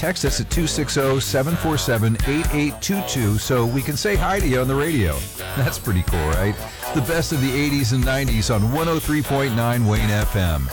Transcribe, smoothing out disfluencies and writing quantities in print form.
text us at 260-747-8822 so we can say hi to you on the radio. That's pretty cool, right? The best of the 80s and 90s on 103.9 Wayne FM.